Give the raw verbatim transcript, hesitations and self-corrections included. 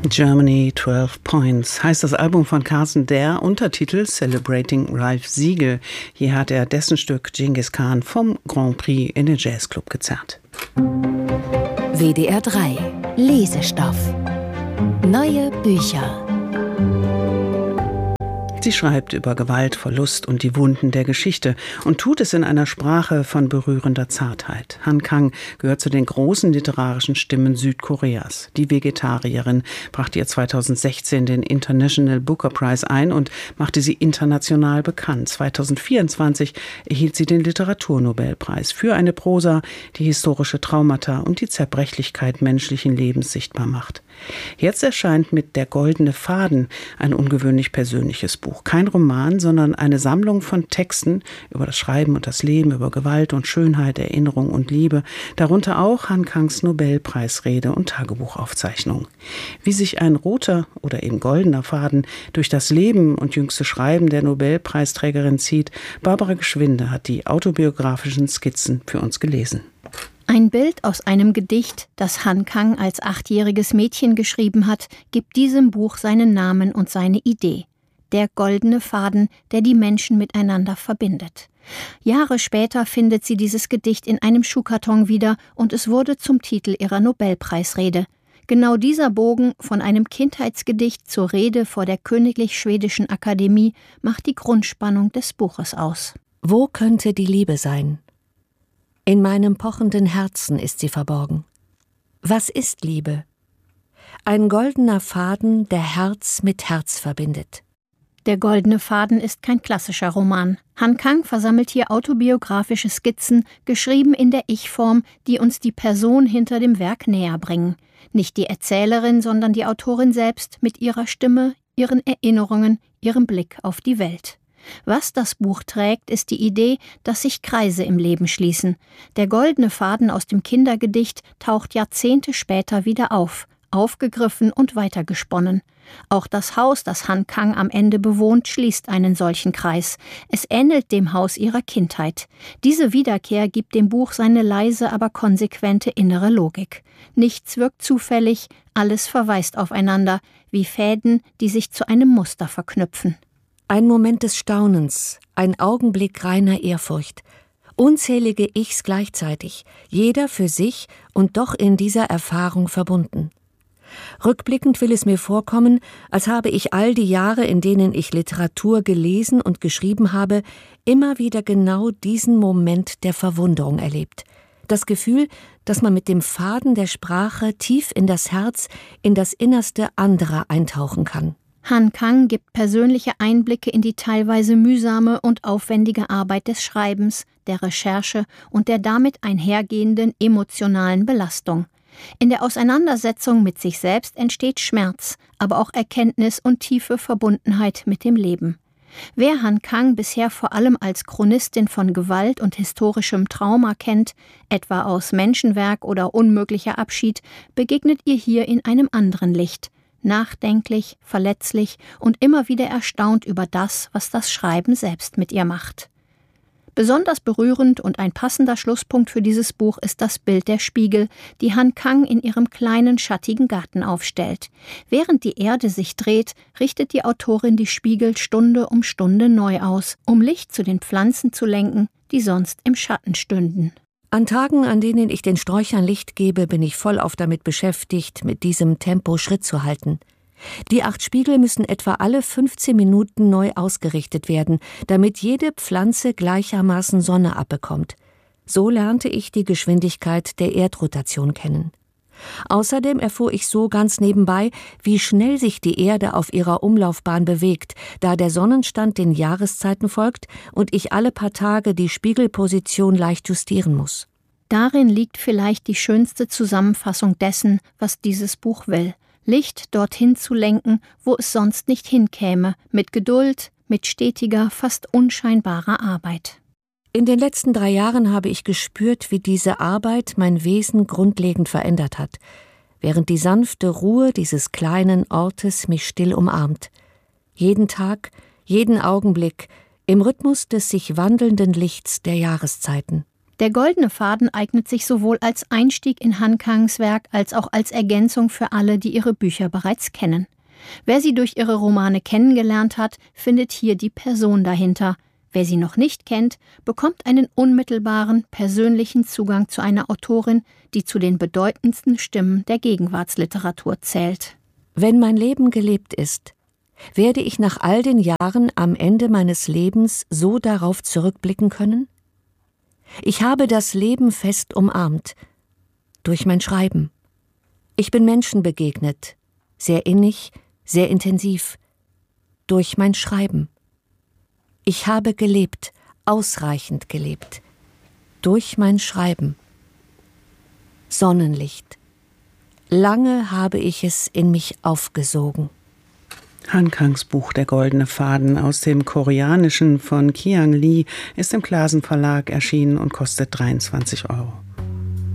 Germany zwölf Points heißt das Album von Carsten Derr, Untertitel Celebrating Ralf Siegel. Hier hat er dessen Stück Genghis Khan vom Grand Prix in den Jazzclub gezerrt. W D R drei Lesestoff. Neue Bücher. Sie schreibt über Gewalt, Verlust und die Wunden der Geschichte und tut es in einer Sprache von berührender Zartheit. Han Kang gehört zu den großen literarischen Stimmen Südkoreas. Die Vegetarierin brachte ihr zweitausendsechzehn den International Booker Prize ein und machte sie international bekannt. zweitausendvierundzwanzig erhielt sie den Literaturnobelpreis für eine Prosa, die historische Traumata und die Zerbrechlichkeit menschlichen Lebens sichtbar macht. Jetzt erscheint mit Der goldene Faden ein ungewöhnlich persönliches Buch. Kein Roman, sondern eine Sammlung von Texten über das Schreiben und das Leben, über Gewalt und Schönheit, Erinnerung und Liebe, darunter auch Han Kangs Nobelpreisrede und Tagebuchaufzeichnung. Wie sich ein roter oder eben goldener Faden durch das Leben und jüngste Schreiben der Nobelpreisträgerin zieht, Barbara Geschwinde hat die autobiografischen Skizzen für uns gelesen. Ein Bild aus einem Gedicht, das Han Kang als achtjähriges Mädchen geschrieben hat, gibt diesem Buch seinen Namen und seine Idee. Der goldene Faden, der die Menschen miteinander verbindet. Jahre später findet sie dieses Gedicht in einem Schuhkarton wieder und es wurde zum Titel ihrer Nobelpreisrede. Genau dieser Bogen von einem Kindheitsgedicht zur Rede vor der Königlich Schwedischen Akademie macht die Grundspannung des Buches aus. Wo könnte die Liebe sein? In meinem pochenden Herzen ist sie verborgen. Was ist Liebe? Ein goldener Faden, der Herz mit Herz verbindet. Der goldene Faden ist kein klassischer Roman. Han Kang versammelt hier autobiografische Skizzen, geschrieben in der Ich-Form, die uns die Person hinter dem Werk näher bringen. Nicht die Erzählerin, sondern die Autorin selbst mit ihrer Stimme, ihren Erinnerungen, ihrem Blick auf die Welt. Was das Buch trägt, ist die Idee, dass sich Kreise im Leben schließen. Der goldene Faden aus dem Kindergedicht taucht Jahrzehnte später wieder auf, aufgegriffen und weitergesponnen. Auch das Haus, das Han Kang am Ende bewohnt, schließt einen solchen Kreis. Es ähnelt dem Haus ihrer Kindheit. Diese Wiederkehr gibt dem Buch seine leise, aber konsequente innere Logik. Nichts wirkt zufällig, alles verweist aufeinander, wie Fäden, die sich zu einem Muster verknüpfen. Ein Moment des Staunens, ein Augenblick reiner Ehrfurcht. Unzählige Ichs gleichzeitig, jeder für sich und doch in dieser Erfahrung verbunden. Rückblickend will es mir vorkommen, als habe ich all die Jahre, in denen ich Literatur gelesen und geschrieben habe, immer wieder genau diesen Moment der Verwunderung erlebt. Das Gefühl, dass man mit dem Faden der Sprache tief in das Herz, in das Innerste anderer eintauchen kann. Han Kang gibt persönliche Einblicke in die teilweise mühsame und aufwendige Arbeit des Schreibens, der Recherche und der damit einhergehenden emotionalen Belastung. In der Auseinandersetzung mit sich selbst entsteht Schmerz, aber auch Erkenntnis und tiefe Verbundenheit mit dem Leben. Wer Han Kang bisher vor allem als Chronistin von Gewalt und historischem Trauma kennt, etwa aus Menschenwerk oder Unmöglicher Abschied, begegnet ihr hier in einem anderen Licht. Nachdenklich, verletzlich und immer wieder erstaunt über das, was das Schreiben selbst mit ihr macht. Besonders berührend und ein passender Schlusspunkt für dieses Buch ist das Bild der Spiegel, die Han Kang in ihrem kleinen, schattigen Garten aufstellt. Während die Erde sich dreht, richtet die Autorin die Spiegel Stunde um Stunde neu aus, um Licht zu den Pflanzen zu lenken, die sonst im Schatten stünden. An Tagen, an denen ich den Sträuchern Licht gebe, bin ich vollauf damit beschäftigt, mit diesem Tempo Schritt zu halten. Die acht Spiegel müssen etwa alle fünfzehn Minuten neu ausgerichtet werden, damit jede Pflanze gleichermaßen Sonne abbekommt. So lernte ich die Geschwindigkeit der Erdrotation kennen. Außerdem erfuhr ich so ganz nebenbei, wie schnell sich die Erde auf ihrer Umlaufbahn bewegt, da der Sonnenstand den Jahreszeiten folgt und ich alle paar Tage die Spiegelposition leicht justieren muss. Darin liegt vielleicht die schönste Zusammenfassung dessen, was dieses Buch will. Licht dorthin zu lenken, wo es sonst nicht hinkäme, mit Geduld, mit stetiger, fast unscheinbarer Arbeit. In den letzten drei Jahren habe ich gespürt, wie diese Arbeit mein Wesen grundlegend verändert hat, während die sanfte Ruhe dieses kleinen Ortes mich still umarmt. Jeden Tag, jeden Augenblick, im Rhythmus des sich wandelnden Lichts der Jahreszeiten. Der goldene Faden eignet sich sowohl als Einstieg in Han Kangs Werk als auch als Ergänzung für alle, die ihre Bücher bereits kennen. Wer sie durch ihre Romane kennengelernt hat, findet hier die Person dahinter. Wer sie noch nicht kennt, bekommt einen unmittelbaren, persönlichen Zugang zu einer Autorin, die zu den bedeutendsten Stimmen der Gegenwartsliteratur zählt. Wenn mein Leben gelebt ist, werde ich nach all den Jahren am Ende meines Lebens so darauf zurückblicken können? Ich habe das Leben fest umarmt, durch mein Schreiben. Ich bin Menschen begegnet, sehr innig, sehr intensiv, durch mein Schreiben. Ich habe gelebt, ausreichend gelebt, durch mein Schreiben. Sonnenlicht. Lange habe ich es in mich aufgesogen. Han Kangs Buch Der goldene Faden aus dem Koreanischen von Kiang Lee ist im Klasen Verlag erschienen und kostet dreiundzwanzig Euro.